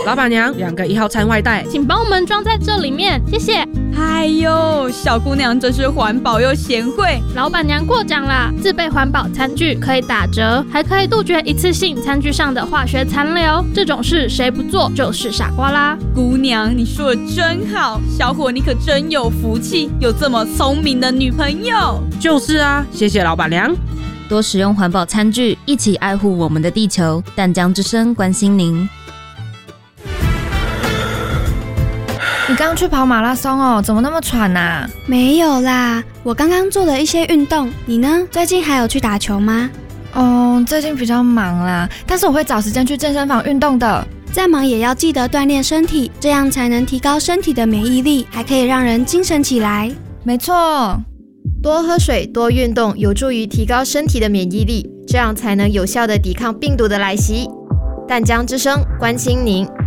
老板娘，2个1号餐外带， 请帮我们装在这里面，谢谢。 哎呦，小姑娘真是环保又贤惠。 老板娘过奖啦，自备环保餐具可以打折，还可以杜绝一次性餐具上的化学残留。这种事谁不做就是傻瓜啦。 姑娘，你说的真好，小伙你可真有福气，有这么聪明的女朋友。 就是啊，谢谢老板娘。 多使用环保餐具，一起爱护我们的地球。淡江之声关心您。 你刚去跑马拉松哦，怎么那么喘啊？ 没有啦，我刚刚做了一些运动。你呢？最近还有去打球吗？ 最近比较忙啦，但是我会找时间去健身房运动的。 再忙也要记得锻炼身体，这样才能提高身体的免疫力，还可以让人精神起来。 没错， 多喝水、多运动，有助于提高身体的免疫力，这样才能有效地抵抗病毒的来袭。淡江之声关心您。